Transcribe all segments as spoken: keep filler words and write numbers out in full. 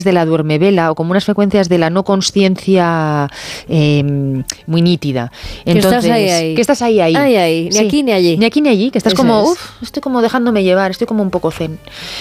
de la duermevela o como unas frecuencias de la no consciencia eh, muy nítida. Entonces, que estás ahí, ahí. Que estás ahí, ahí. Ahí, ahí. Ni sí. aquí ni allí. Ni aquí ni allí, que estás Eso como, es. uff, estoy como dejándome llevar, estoy como un poco zen.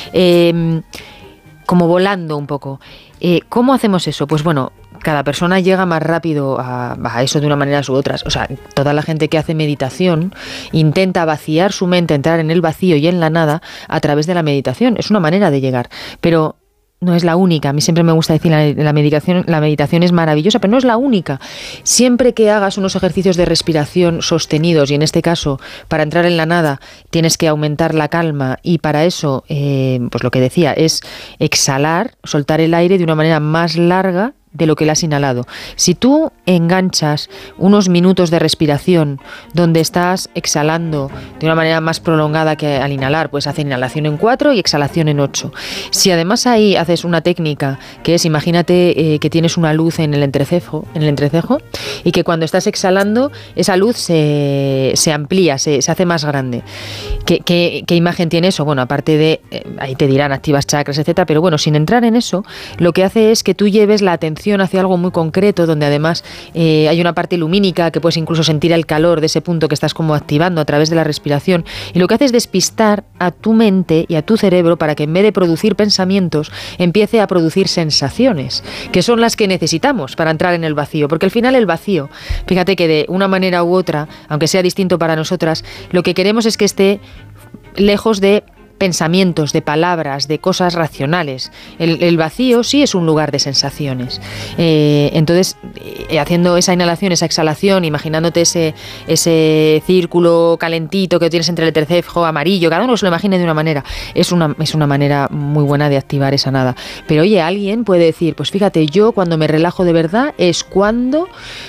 Eh, como volando un poco. Eh, ¿Cómo hacemos eso? Pues bueno, cada persona llega más rápido a, a eso de una manera u otra. O sea, toda la gente que hace meditación intenta vaciar su mente, entrar en el vacío y en la nada a través de la meditación. Es una manera de llegar. Pero no es la única. A mí siempre me gusta decir la, la meditación, la meditación es maravillosa, pero no es la única. Siempre que hagas unos ejercicios de respiración sostenidos, y en este caso, para entrar en la nada, tienes que aumentar la calma, y para eso, eh, pues lo que decía, es exhalar, soltar el aire de una manera más larga de lo que le has inhalado. Si tú enganchas unos minutos de respiración donde estás exhalando de una manera más prolongada que al inhalar, pues haces inhalación en cuatro y exhalación en ocho. Si además ahí haces una técnica que es, imagínate eh, que tienes una luz en el entrecejo, en el entrecejo y que cuando estás exhalando esa luz se, se amplía, se, se hace más grande. ¿Qué, qué, qué imagen tiene eso? Bueno, aparte de, eh, ahí te dirán activas chakras, etcétera, pero bueno, sin entrar en eso, lo que hace es que tú lleves la atención hacia algo muy concreto, donde además eh, hay una parte lumínica que puedes incluso sentir el calor de ese punto que estás como activando a través de la respiración, y lo que hace es despistar a tu mente y a tu cerebro para que en vez de producir pensamientos empiece a producir sensaciones, que son las que necesitamos para entrar en el vacío, porque al final el vacío, fíjate que de una manera u otra, aunque sea distinto para nosotras, lo que queremos es que esté lejos de pensamientos, de palabras, de cosas racionales. El, el vacío sí es un lugar de sensaciones. Eh, entonces, eh, haciendo esa inhalación, esa exhalación, imaginándote ese, ese círculo calentito que tienes entre el entrecejo amarillo, cada uno se lo imagine de una manera, es una, es una manera muy buena de activar esa nada. Pero oye, alguien puede decir, pues fíjate, yo cuando me relajo de verdad es cuando...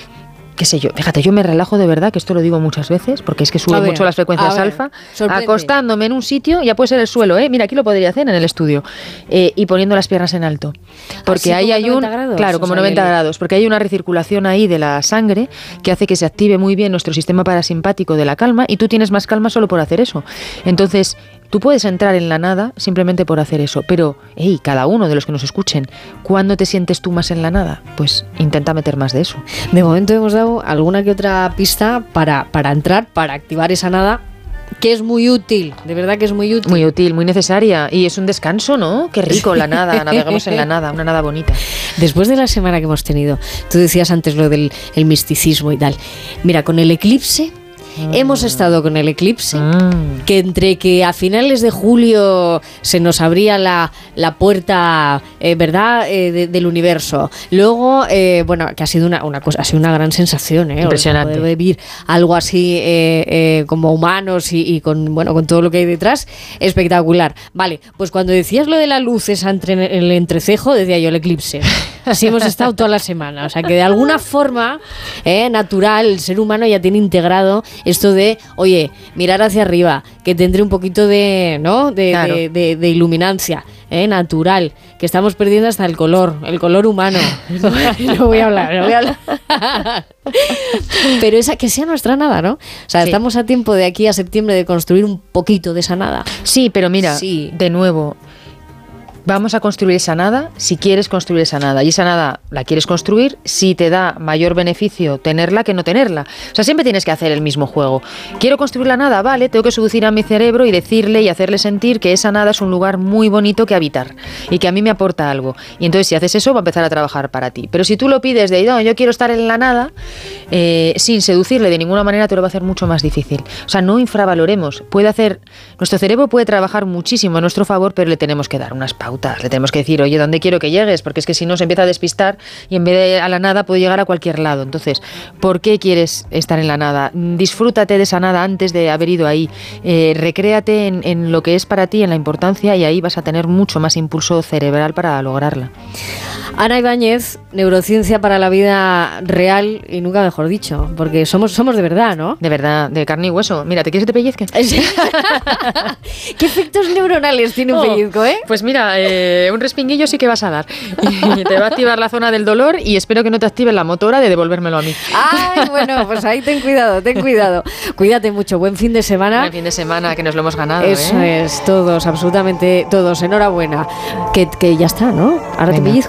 qué sé yo, fíjate, yo me relajo de verdad, que esto lo digo muchas veces, porque es que sube mucho las frecuencias alfa, acostándome en un sitio, ya puede ser el suelo, ¿eh? Mira, aquí lo podría hacer en el estudio, eh, y poniendo las piernas en alto, porque ahí hay un, grados, claro, como noventa grados, porque hay una recirculación ahí de la sangre que hace que se active muy bien nuestro sistema parasimpático de la calma, y tú tienes más calma solo por hacer eso. Entonces, tú puedes entrar en la nada simplemente por hacer eso, pero, hey, cada uno de los que nos escuchen, ¿cuándo te sientes tú más en la nada? Pues intenta meter más de eso. De momento hemos dado alguna que otra pista para, para entrar, para activar esa nada, que es muy útil, de verdad que es muy útil. Muy útil, muy necesaria, y es un descanso, ¿no? Qué rico la nada, navegamos en la nada, una nada bonita. Después de la semana que hemos tenido, tú decías antes lo del el misticismo y tal, mira, con el eclipse, Mm. hemos estado con el eclipse, mm. que entre que a finales de julio se nos abría la, la puerta, eh, ¿verdad?, eh, de, del universo. Luego, eh, bueno, que ha sido una, una cosa, ha sido una gran sensación, ¿eh? Impresionante. Poder vivir algo así eh, eh, como humanos y, y con, bueno, con todo lo que hay detrás, espectacular. Vale, pues cuando decías lo de la luz esa entre el entrecejo, decía yo el eclipse. Así hemos estado toda la semana. O sea, que de alguna forma eh, natural, el ser humano ya tiene integrado esto de, oye, mirar hacia arriba, que tendré un poquito de, ¿no?, de, claro. de, de, de iluminancia, eh, natural, que estamos perdiendo hasta el color, el color humano. No, no voy a hablar, no voy a hablar. Pero esa que sea nuestra nada, ¿no? O sea, sí. Estamos a tiempo de aquí a septiembre de construir un poquito de esa nada. Sí, pero mira, sí. de nuevo, vamos a construir esa nada si quieres construir esa nada. Y esa nada la quieres construir si te da mayor beneficio tenerla que no tenerla. O sea, siempre tienes que hacer el mismo juego. Quiero construir la nada, vale, tengo que seducir a mi cerebro y decirle y hacerle sentir que esa nada es un lugar muy bonito que habitar y que a mí me aporta algo. Y entonces si haces eso va a empezar a trabajar para ti. Pero si tú lo pides de, no, yo quiero estar en la nada, eh, sin seducirle de ninguna manera, te lo va a hacer mucho más difícil. O sea, no infravaloremos. Puede hacer, nuestro cerebro puede trabajar muchísimo a nuestro favor, pero le tenemos que dar unas pautas. Le tenemos que decir, oye, ¿dónde quiero que llegues? Porque es que si no se empieza a despistar y en vez de a la nada puede llegar a cualquier lado. Entonces, ¿por qué quieres estar en la nada? Disfrútate de esa nada antes de haber ido ahí. Eh, recréate en, en lo que es para ti, en la importancia, y ahí vas a tener mucho más impulso cerebral para lograrla. Ana Ibáñez, neurociencia para la vida real y nunca mejor dicho, porque somos, somos de verdad, ¿no? De verdad, de carne y hueso. Mira, ¿te quieres que te pellizque? ¿Qué efectos neuronales tiene un oh, pellizco, eh? Pues mira, eh, un respinguillo sí que vas a dar. Y te va a activar la zona del dolor y espero que no te active la motora de devolvérmelo a mí. Ay, bueno, pues ahí ten cuidado, ten cuidado. Cuídate mucho, buen fin de semana. Buen fin de semana, que nos lo hemos ganado. Eso ¿eh? es, todos, absolutamente todos. Enhorabuena. Que, que ya está, ¿no? Ahora Venga. Te pellizco.